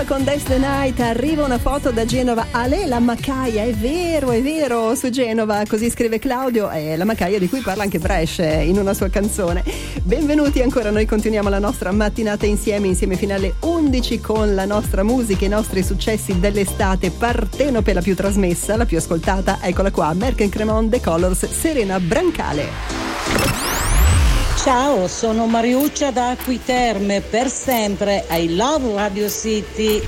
con That's the Night. Arriva una foto da Genova. Ale, la Macaia, è vero, su Genova, così scrive Claudio, è la Macaia di cui parla anche Brescia in una sua canzone. Benvenuti ancora, noi continuiamo la nostra mattinata insieme fino alle 11 con la nostra musica, i nostri successi dell'estate. Partenope, la più trasmessa, la più ascoltata, eccola qua, Merck & Cremon, The Colors, Serena Brancale. Ciao, sono Mariuccia da Acqui Terme, per sempre. I love Radio City.